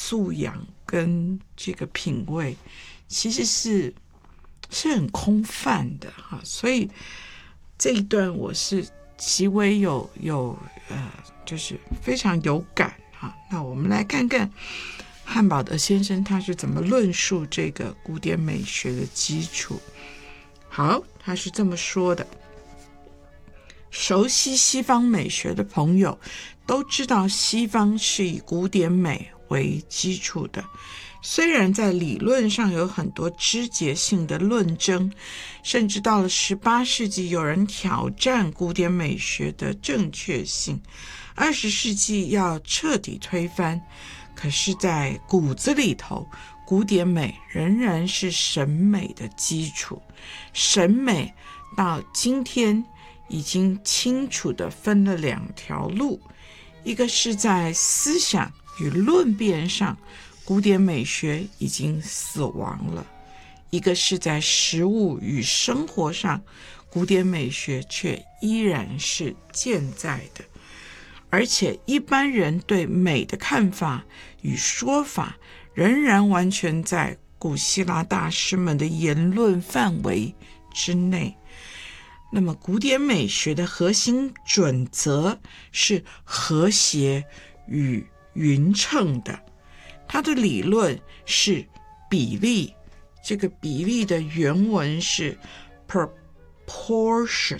素养跟这个品味，其实是很空泛的哈。所以这一段我是极为就是非常有感哈。那我们来看看汉堡德先生他是怎么论述这个古典美学的基础。好，他是这么说的：熟悉西方美学的朋友都知道，西方是以古典美为基础的。虽然在理论上有很多枝节性的论争，甚至到了18世纪有人挑战古典美学的正确性，20世纪要彻底推翻，可是在骨子里头，古典美仍然是审美的基础。审美到今天已经清楚地分了2条路，一个是在思想与论辩上，古典美学已经死亡了；一个是在实务与生活上，古典美学却依然是健在的。而且一般人对美的看法与说法仍然完全在古希腊大师们的言论范围之内。那么古典美学的核心准则是和谐与匀称的，它的理论是比例，这个比例的原文是 proportion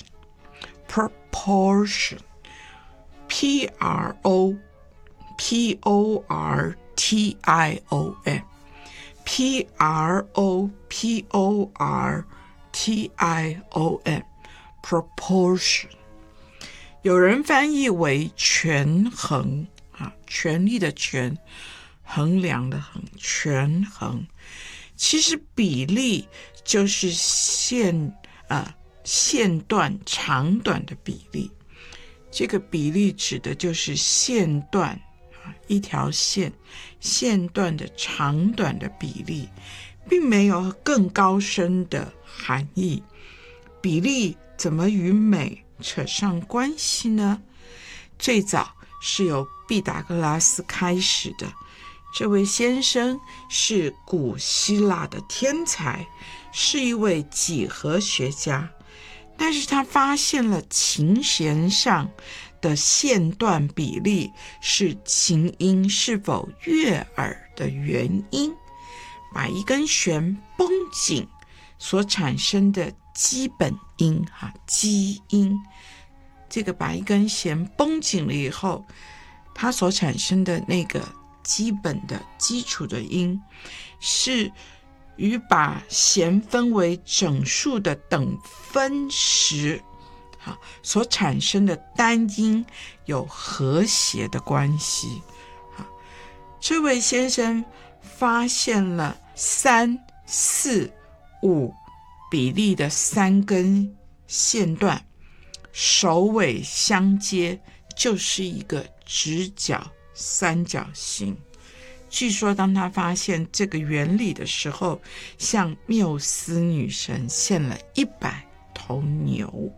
proportion， 有人翻译为权衡权力的权，衡量的衡，权衡。其实比例就是线段长短的比例，这个比例指的就是线段一条线段的长短的比例，并没有更高深的含义。比例怎么与美扯上关系呢？最早是由毕达哥拉斯开始的。这位先生是古希腊的天才，是一位几何学家，但是他发现了琴弦上的线段比例是琴音是否悦耳的原因，把一根弦绷紧所产生的基本音基音，这个把一根弦绷紧了以后，它所产生的那个基本的基础的音，是与把弦分为整数的等分时所产生的单音有和谐的关系。这位先生发现了3、4、5比例的3根线段，首尾相接，就是一个直角三角形。据说当他发现这个原理的时候，向缪斯女神献了100头牛。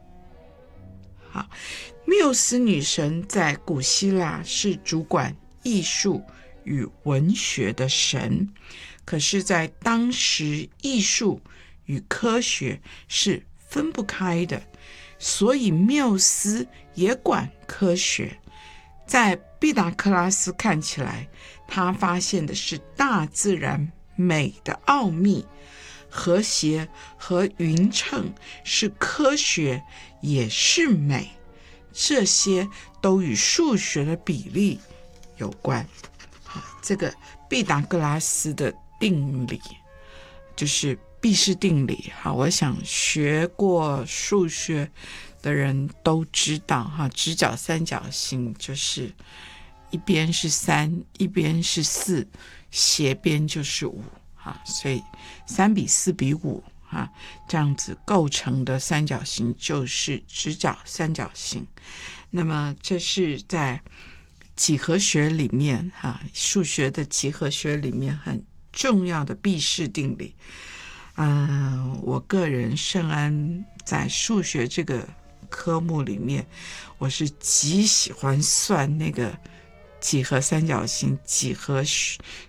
缪斯女神在古希腊是主管艺术与文学的神，可是在当时艺术与科学是分不开的，所以缪斯也管科学。在毕达哥拉斯看起来，他发现的是大自然美的奥秘，和谐和匀称是科学也是美，这些都与数学的比例有关。这个毕达哥拉斯的定理就是毕氏定理，我想学过数学的人都知道直角三角形就是一边是3，一边是4，斜边就是5所以3比4比5这样子构成的三角形就是直角三角形。那么这是在几何学里面数学的几何学里面很重要的毕氏定理。我个人圣安在数学这个科目里面，我是极喜欢算那个几何三角形、几何